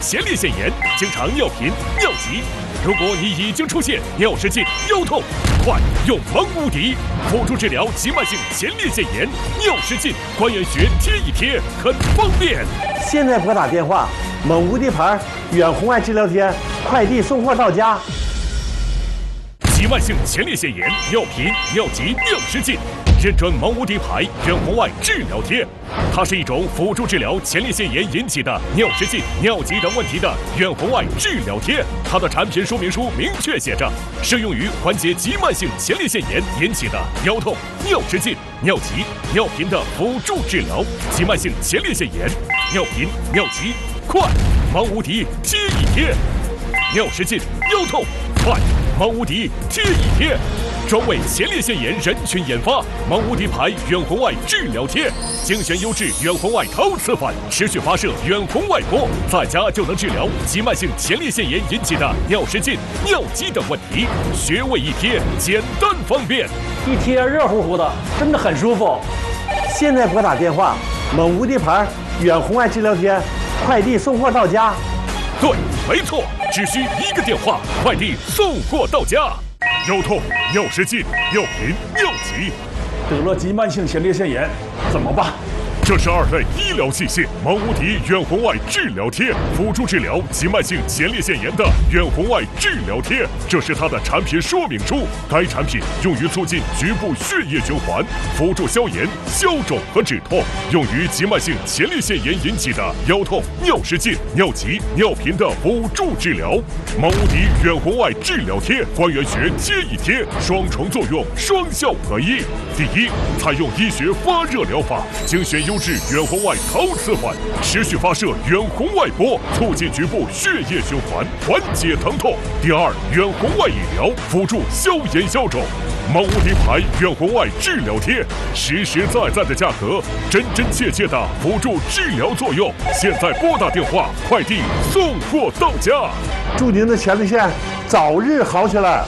前列腺炎，经常尿频、尿急。如果你已经出现尿失禁、腰痛，快用蒙无敌辅助治疗急慢性前列腺炎、尿失禁、关元穴贴一贴，很方便。 现在拨打电话，蒙无敌牌远红外治疗贴，快递送货到家。 急慢性前列腺炎、尿频、尿急、尿失禁，认准蒙无敌牌远红外治疗贴。它是一种辅助治疗前列腺炎引起的尿失禁、尿急等问题的远红外治疗贴。它的产品说明书明确写着，适用于缓解急慢性前列腺炎引起的腰痛、尿失禁、尿急、尿频的辅助治疗。急慢性前列腺炎、尿频、尿急，快蒙无敌贴一贴；尿失禁、腰痛，快蒙无敌贴一贴。专为前列腺炎人群研发，蒙无敌牌远红外治疗贴，精选优质远红外陶瓷反持续发射远红外波，在家就能治疗急慢性前列腺炎引起的尿失禁、尿急等问题，穴位一贴，简单方便， 一贴热乎乎的，真的很舒服。现在拨打电话，蒙无敌牌远红外治疗贴，快递送货到家。 对，没错，只需一个电话，快递送货到家。腰痛、尿失禁、尿频、尿急， 得了急慢性前列腺炎，怎么办？ 这是2类医疗器械蒙无敌远红外治疗贴，辅助治疗急慢性前列腺炎的远红外治疗贴。这是它的产品说明书。该产品用于促进局部血液循环，辅助消炎、消肿和止痛，用于急慢性前列腺炎引起的腰痛、尿失禁、尿急、尿频的辅助治疗。蒙无敌远红外治疗贴，关元穴贴一贴，双重作用，双效合一。第一，采用医学发热疗法，精选优质远红外陶瓷环，持续发射远红外波，促进局部血液循环，缓解疼痛。第二，远红外理疗，辅助消炎消肿。蒙无敌牌远红外治疗贴，实实在在的价格，真真切切的辅助治疗作用。现在拨打电话，快递送货到家。 祝您的前列腺早日好起来。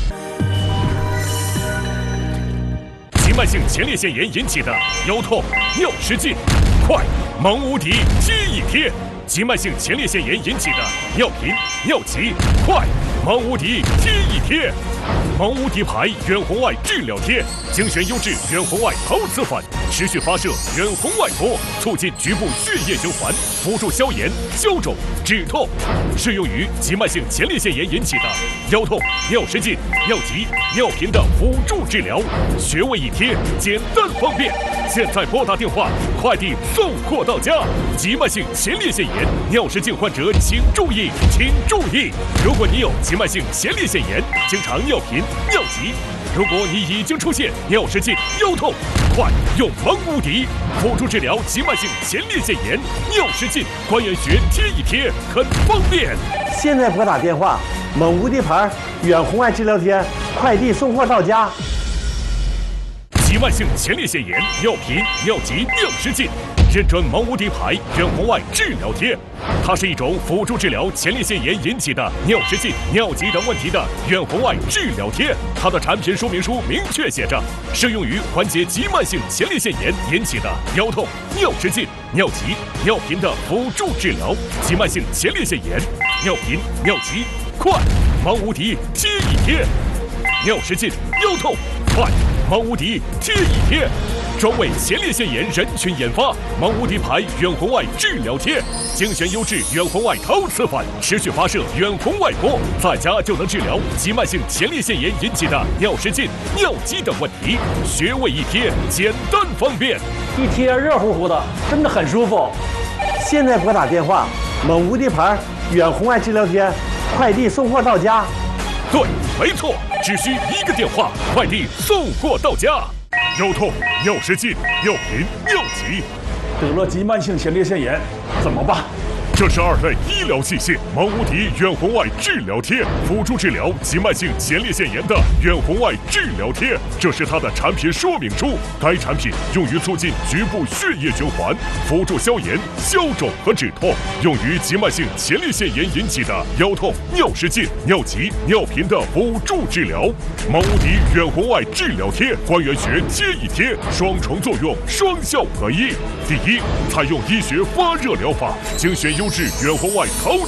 急慢性前列腺炎引起的腰痛、尿失禁，快蒙无敌贴一贴；急慢性前列腺炎引起的尿频、尿急，快蒙无敌贴一贴。蒙无敌牌远红外治疗贴，精选优质远红外陶瓷反持续发射远红外波，促进局部血液循环，辅助消炎、消肿、止痛，适用于急慢性前列腺炎引起的腰痛、尿失禁、尿急、尿频的辅助治疗。穴位一贴，简单方便。现在拨打电话，快递送货到家。急慢性前列腺炎、尿失禁患者请注意，请注意！如果你有急慢性前列腺炎，经常尿频、尿急。如果你已经出现尿失禁、腰痛，快用蒙无敌辅助治疗急慢性前列腺炎、尿失禁，关元穴贴一贴，很方便。 现在拨打电话，蒙无敌牌远红外治疗贴，快递送货到家。 急慢性前列腺炎、尿频、尿急、尿失禁，认准蒙无敌牌远红外治疗贴。它是一种辅助治疗前列腺炎引起的尿失禁、尿急等问题的远红外治疗贴。它的产品说明书明确写着，适用于缓解急慢性前列腺炎引起的腰痛、尿失禁、尿急、尿频的辅助治疗。急慢性前列腺炎、尿频、尿急，快蒙无敌贴一贴；尿失禁、腰痛，快蒙无敌贴一贴。专为前列腺炎人群研发，蒙无敌牌远红外治疗贴，精选优质远红外陶瓷反持续发射远红外波，在家就能治疗急慢性前列腺炎引起的尿失禁、尿急等问题，穴位一贴，简单方便， 一贴热乎乎的，真的很舒服。现在拨打电话，蒙无敌牌远红外治疗贴，快递送货到家。 对，没错，只需一个电话，快递送货到家。腰痛、尿失禁、尿频、尿急， 得了急慢性前列腺炎，怎么办？ 这是2类医疗器械蒙无敌远红外治疗贴，辅助治疗急慢性前列腺炎的远红外治疗贴。这是它的产品说明书。该产品用于促进局部血液循环，辅助消炎、消肿和止痛，用于急慢性前列腺炎引起的腰痛、尿失禁、尿急、尿频的辅助治疗。蒙无敌远红外治疗贴，关元穴贴一贴，双重作用，双效合一。第一，采用医学发热疗法，精选优质远红外陶